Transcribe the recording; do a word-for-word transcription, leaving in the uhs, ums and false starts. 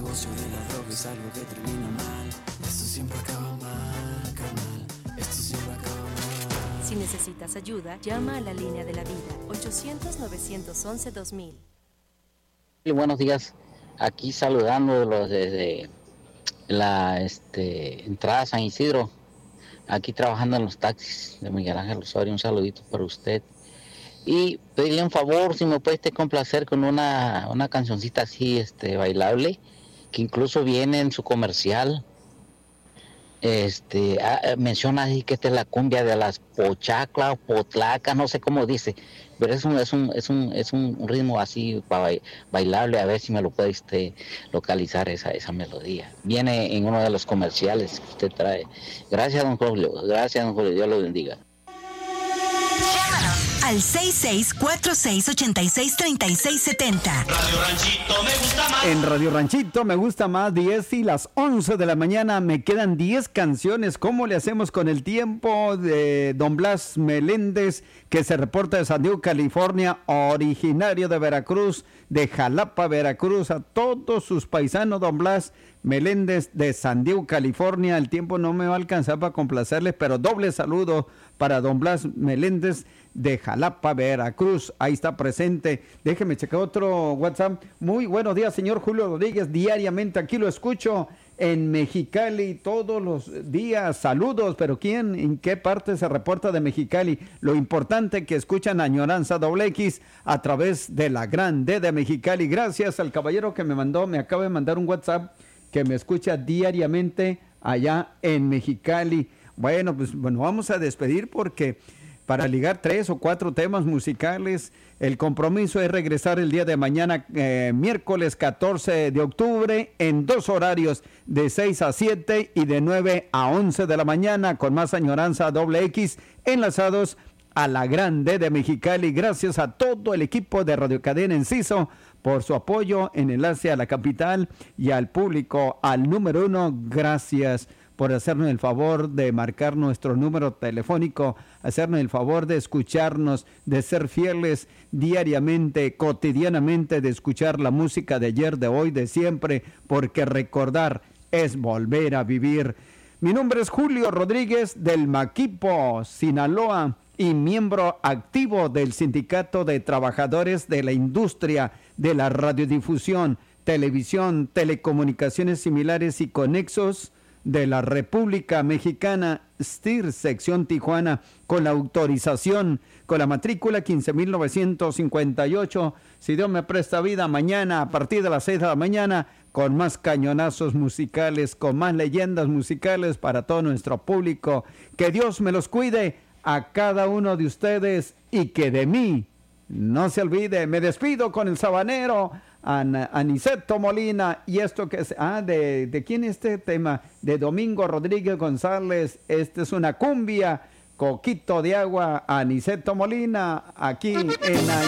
negocio de la droga es algo que termina mal. Esto siempre acaba mal, carnal. Esto siempre acaba mal. Si necesitas ayuda, llama a la línea de la vida, ochocientos, novecientos once, dos mil. Y buenos días, aquí saludándolos desde la este, entrada a San Isidro, aquí trabajando en los taxis de Miguel Ángel Osorio. Un saludito para usted. Y pedirle un favor, si me puede este complacer con una, una cancioncita así este, bailable, que incluso viene en su comercial. Este, ah, menciona ahí que esta es la cumbia de las pochaclas, potlacas, no sé cómo dice, pero es un, es un, es un, es un ritmo así para bailable. A ver si me lo puede este, localizar esa, esa melodía. Viene en uno de los comerciales que usted trae. Gracias, don Julio. Gracias, don Julio. Dios lo bendiga. Al seis seis cuatro seis ocho seis tres seis siete cero. Radio Ranchito me gusta más. En Radio Ranchito me gusta más, diez y las once de la mañana. Me quedan diez canciones. ¿Cómo le hacemos con el tiempo? De don Blas Meléndez, que se reporta de San Diego, California, originario de Veracruz, de Jalapa, Veracruz. A todos sus paisanos, don Blas Meléndez de San Diego, California. El tiempo no me va a alcanzar para complacerles, pero doble saludo para don Blas Meléndez de Jalapa, Veracruz. Ahí está presente. Déjeme checar otro WhatsApp. Muy buenos días, señor Julio Rodríguez. Diariamente aquí lo escucho en Mexicali todos los días. Saludos, pero ¿quién, en qué parte se reporta de Mexicali? Lo importante que escuchan Añoranza Doble X a través de la Gran D de Mexicali. Gracias al caballero que me mandó, me acaba de mandar un WhatsApp que me escucha diariamente allá en Mexicali. Bueno, pues bueno, vamos a despedir porque para ligar tres o cuatro temas musicales, el compromiso es regresar el día de mañana, eh, miércoles catorce de octubre, en dos horarios, de seis a siete y de nueve a once de la mañana, con más Añoranza Doble X, enlazados a la Gran D de Mexicali. Gracias a todo el equipo de Radio Cadena Enciso por su apoyo en enlace a la capital, y al público, al número uno, gracias por hacernos el favor de marcar nuestro número telefónico, hacernos el favor de escucharnos, de ser fieles diariamente, cotidianamente, de escuchar la música de ayer, de hoy, de siempre, porque recordar es volver a vivir. Mi nombre es Julio Rodríguez del Maquipo, Sinaloa, y miembro activo del Sindicato de Trabajadores de la Industria de la Radiodifusión, Televisión, Telecomunicaciones Similares y Conexos de la República Mexicana, S T I R, sección Tijuana, con la autorización, con la matrícula quince mil novecientos cincuenta y ocho. Si Dios me presta vida, mañana a partir de las seis de la mañana, con más cañonazos musicales, con más leyendas musicales para todo nuestro público. Que Dios me los cuide a cada uno de ustedes y que de mí no se olvide. Me despido con el sabanero An- Aniceto Molina, y esto que es, ah, de, de quién es este tema, de Domingo Rodríguez González. Este es una cumbia, Coquito de Agua, Aniceto Molina, aquí en